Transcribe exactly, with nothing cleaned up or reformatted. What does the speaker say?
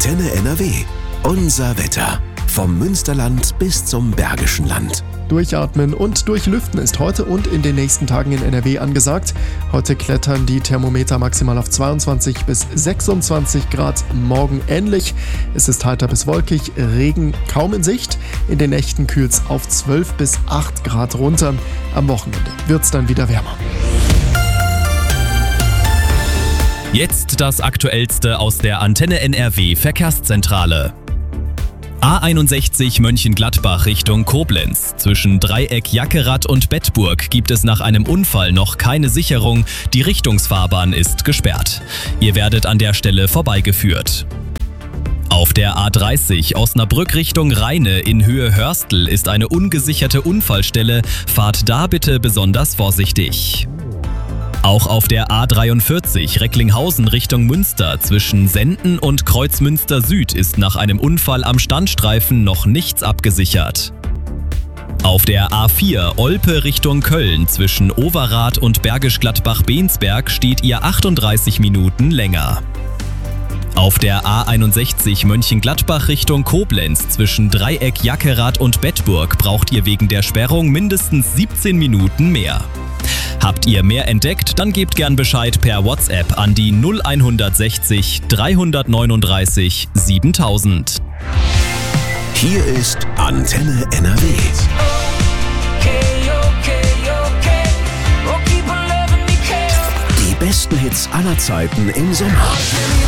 Antenne N R W. Unser Wetter. Vom Münsterland bis zum Bergischen Land. Durchatmen und durchlüften ist heute und in den nächsten Tagen in N R W angesagt. Heute klettern die Thermometer maximal auf zweiundzwanzig bis sechsundzwanzig Grad, morgen ähnlich. Es ist heiter bis wolkig, Regen kaum in Sicht. In den Nächten kühlt es auf zwölf bis acht Grad runter. Am Wochenende wird es dann wieder wärmer. Jetzt das Aktuellste aus der Antenne N R W Verkehrszentrale. A einundsechzig Mönchengladbach Richtung Koblenz. Zwischen Dreieck Jackerath und Bedburg gibt es nach einem Unfall noch keine Sicherung. Die Richtungsfahrbahn ist gesperrt. Ihr werdet an der Stelle vorbeigeführt. Auf der A dreißig Osnabrück Richtung Rheine in Höhe Hörstel ist eine ungesicherte Unfallstelle. Fahrt da bitte besonders vorsichtig. Auch auf der A dreiundvierzig Recklinghausen Richtung Münster zwischen Senden und Kreuzmünster Süd ist nach einem Unfall am Standstreifen noch nichts abgesichert. Auf der A vier Olpe Richtung Köln zwischen Overath und Bergisch Gladbach-Bensberg steht ihr achtunddreißig Minuten länger. Auf der A einundsechzig Mönchengladbach Richtung Koblenz zwischen Dreieck Jackerath und Bedburg braucht ihr wegen der Sperrung mindestens siebzehn Minuten mehr. Habt ihr mehr entdeckt, dann gebt gern Bescheid per WhatsApp an die null hundertsechzig dreihundertneununddreißig siebentausend. Hier ist Antenne N R W. Die besten Hits aller Zeiten im Sommer.